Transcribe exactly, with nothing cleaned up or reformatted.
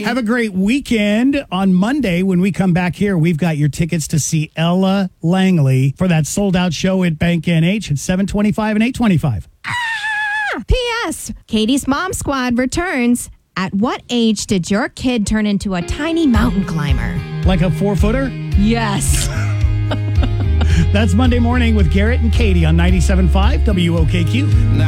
Have a great weekend. On Monday, when we come back here, we've got your tickets to see Ella Langley for that sold-out show at Bank N H at seven twenty-five and eight twenty-five. Ah! P S. Katie's Mom Squad returns. At what age did your kid turn into a tiny mountain climber? Like a four-footer? Yes. That's Monday morning with Garrett and Katie on ninety-seven point five W O K Q.